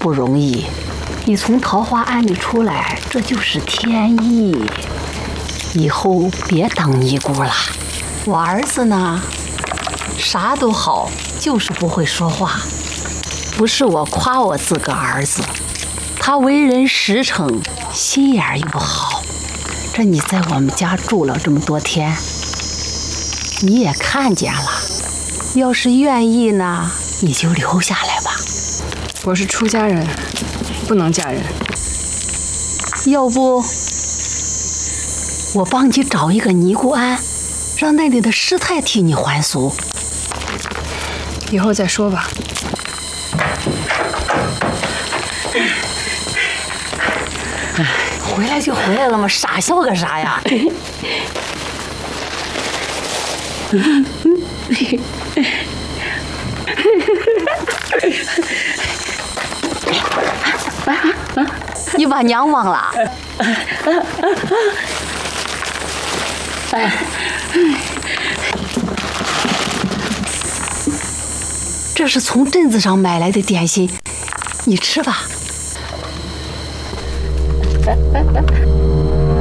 不容易。你从桃花庵里出来，这就是天意。以后别当尼姑了。我儿子呢，啥都好，就是不会说话。不是我夸我自个儿子，他为人实诚，心眼又好。这你在我们家住了这么多天，你也看见了。要是愿意呢，你就留下来吧。 我是出家人，不能嫁人。 要不我帮你找一个尼姑庵，让那里的师太替你还俗。 以后再说吧。 回来就回来了嘛，傻笑个啥呀？你把娘忘了？这是从镇子上买来的点心，你吃吧。